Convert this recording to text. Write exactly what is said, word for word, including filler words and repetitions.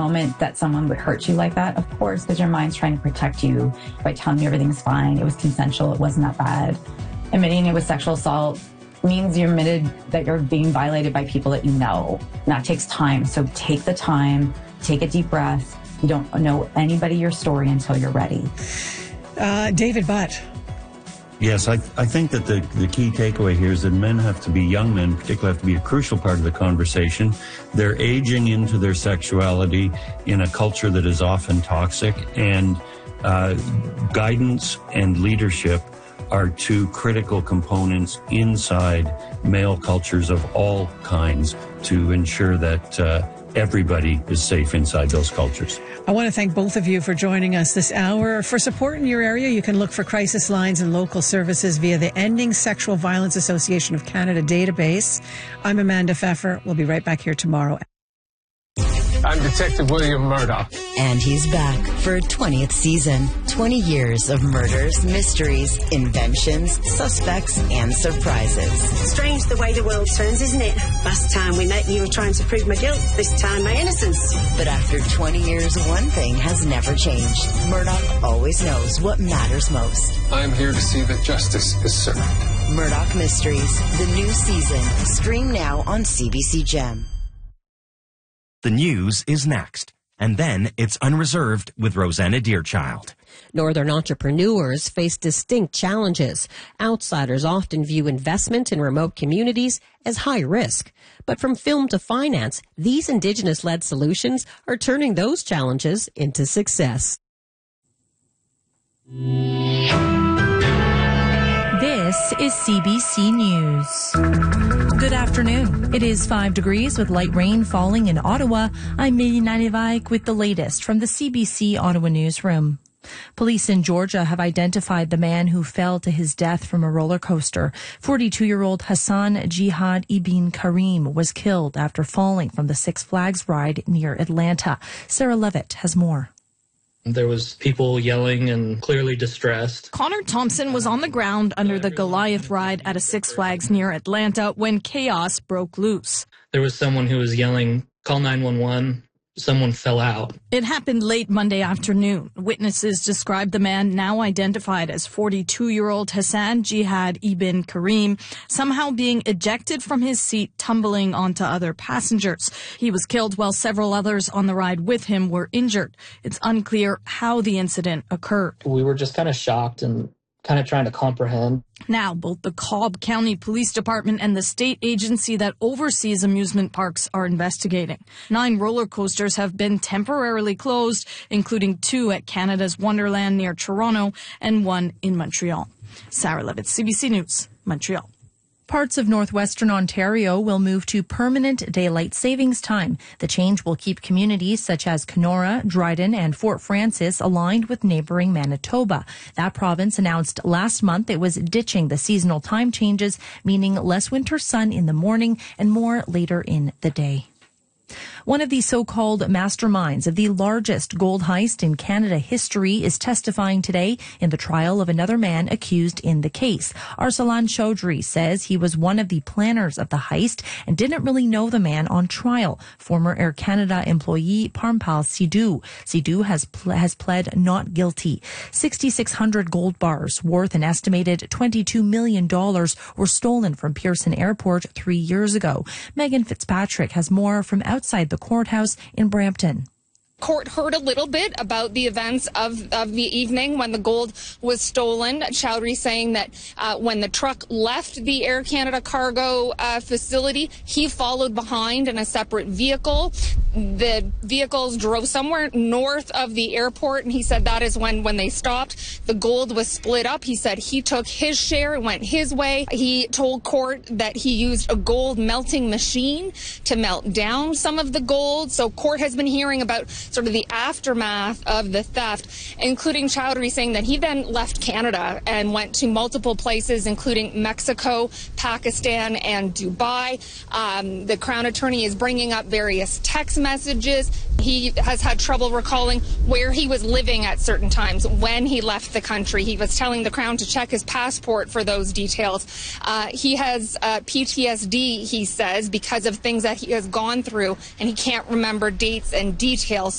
moment that someone would hurt you like that? Of course, because your mind's trying to protect you by telling you everything's fine. It was consensual. It wasn't that bad. Admitting it was sexual assault means you're admitted that you're being violated by people that you know. And that takes time. So take the time, take a deep breath. You don't know anybody your story until you're ready. Uh, David Butt. Yes, I, I think that the, the key takeaway here is that men have to be, young men particularly, have to be a crucial part of the conversation. They're aging into their sexuality in a culture that is often toxic, and uh, guidance and leadership are two critical components inside male cultures of all kinds to ensure that uh, everybody is safe inside those cultures. I want to thank both of you for joining us this hour. For support in your area, you can look for crisis lines and local services via the Ending Sexual Violence Association of Canada database. I'm Amanda Pfeffer. We'll be right back here tomorrow. I'm Detective William Murdoch. And he's back for a twentieth season. twenty years of murders, mysteries, inventions, suspects, and surprises. Strange the way the world turns, isn't it? Last time we met, you were trying to prove my guilt. This time, my innocence. But after twenty years, one thing has never changed. Murdoch always knows what matters most. I'm here to see that justice is served. Murdoch Mysteries, the new season. Stream now on C B C Gem. The news is next, and then it's Unreserved with Rosanna Deerchild. Northern entrepreneurs face distinct challenges. Outsiders often view investment in remote communities as high risk. But from film to finance, these Indigenous-led solutions are turning those challenges into success. This is C B C News. Good afternoon. It is five degrees with light rain falling in Ottawa. I'm Miri Nanivaik with the latest from the C B C Ottawa newsroom. Police in Georgia have identified the man who fell to his death from a roller coaster. forty-two-year-old Hassan Jihad Ibn Karim was killed after falling from the Six Flags ride near Atlanta. Sarah Levitt has more. There was people yelling and clearly distressed. Connor Thompson was on the ground under the Goliath ride at a Six Flags near Atlanta when chaos broke loose. There was someone who was yelling, "Call nine one one." Someone fell out. It happened late Monday afternoon. Witnesses described the man, now identified as forty-two-year-old Hassan Jihad Ibn Karim, somehow being ejected from his seat, tumbling onto other passengers. He was killed while several others on the ride with him were injured. It's unclear how the incident occurred. We were just kind of shocked and kind of trying to comprehend. Now, both the Cobb County Police Department and the state agency that oversees amusement parks are investigating. Nine roller coasters have been temporarily closed, including two at Canada's Wonderland near Toronto and one in Montreal. Sarah Levitt, C B C News, Montreal. Parts of northwestern Ontario will move to permanent daylight savings time. The change will keep communities such as Kenora, Dryden, and Fort Frances aligned with neighboring Manitoba. That province announced last month it was ditching the seasonal time changes, meaning less winter sun in the morning and more later in the day. One of the so-called masterminds of the largest gold heist in Canada history is testifying today in the trial of another man accused in the case. Arsalan Chaudhry says he was one of the planners of the heist and didn't really know the man on trial. Former Air Canada employee Parmpal Sidhu. Sidhu has ple- has pled not guilty. sixty-six hundred gold bars worth an estimated twenty-two million dollars were stolen from Pearson Airport three years ago. Megan Fitzpatrick has more from outside the courthouse in Brampton. Court heard a little bit about the events of, of the evening when the gold was stolen. Chaudhry saying that uh, when the truck left the Air Canada cargo uh, facility, he followed behind in a separate vehicle. The vehicles drove somewhere north of the airport, and he said that is when, when they stopped, the gold was split up. He said he took his share and went his way. He told court that he used a gold melting machine to melt down some of the gold. So court has been hearing about sort of the aftermath of the theft, including Chaudhry saying that he then left Canada and went to multiple places, including Mexico, Pakistan, and Dubai. Um, the Crown Attorney is bringing up various text messages. He has had trouble recalling where he was living at certain times when he left the country. He was telling the Crown to check his passport for those details. Uh, he has uh, P T S D, he says, because of things that he has gone through, and he can't remember dates and details.